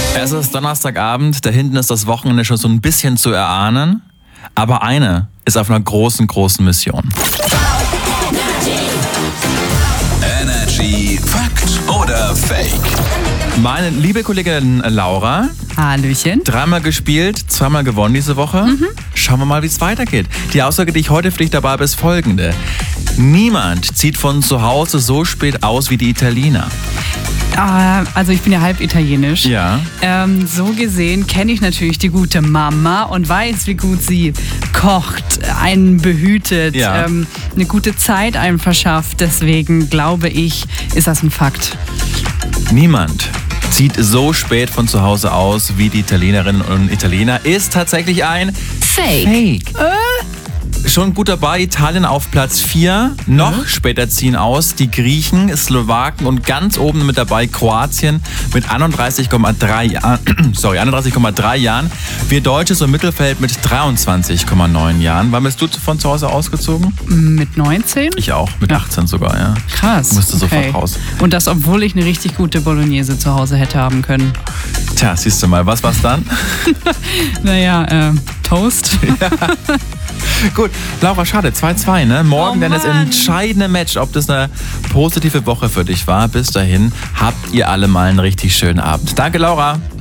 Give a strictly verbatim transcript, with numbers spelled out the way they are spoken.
Es ist Donnerstagabend, da hinten ist das Wochenende schon so ein bisschen zu erahnen. Aber eine ist auf einer großen, großen Mission. Energy Fakt oder Fake? Meine liebe Kollegin Laura, Hallöchen. dreimal gespielt, zweimal gewonnen diese Woche. Mhm. Schauen wir mal, wie es weitergeht. Die Aussage, die ich heute für dich dabei habe, ist folgende. Niemand zieht von zu Hause so spät aus wie die Italiener. Ah, also ich bin ja halb italienisch. Ja. Ähm, so gesehen kenne ich natürlich die gute Mama und weiß, wie gut sie kocht, einen behütet, Ja. ähm, eine gute Zeit einem verschafft. Deswegen glaube ich, ist das ein Fakt. Niemand zieht so spät von zu Hause aus wie die Italienerinnen und Italiener. Ist tatsächlich ein Fake. Fake. Schon gut dabei, Italien auf Platz vier. Noch Mhm. später ziehen aus die Griechen, Slowaken und ganz oben mit dabei Kroatien mit einunddreißig Komma drei Jahren. Sorry, einunddreißig Komma drei Jahren. Wir Deutsche so im Mittelfeld mit dreiundzwanzig Komma neun Jahren. Wann bist du von zu Hause ausgezogen? Mit neunzehn? Ich auch, mit Ja. achtzehn sogar, ja. Krass. Musste sofort okay. raus. Und das, obwohl ich eine richtig gute Bolognese zu Hause hätte haben können. Tja, siehst du mal, was war's dann? Naja, äh, Toast. Gut, Laura, schade, zwei zwei, ne? Morgen Oh dann das Mann. entscheidende Match, ob das eine positive Woche für dich war. Bis dahin habt ihr alle mal einen richtig schönen Abend. Danke, Laura.